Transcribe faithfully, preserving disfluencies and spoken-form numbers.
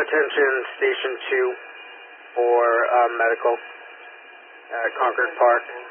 Attention Station two for uh, medical at Concord Park.